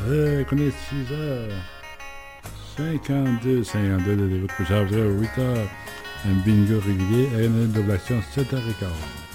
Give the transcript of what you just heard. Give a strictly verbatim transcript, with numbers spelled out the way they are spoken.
Euh, qu'on est six heures cinquante-deux, cinquante-deux de l'écoute. J'avais huit heures, un bingo régulier, et une double action sept heures quinze.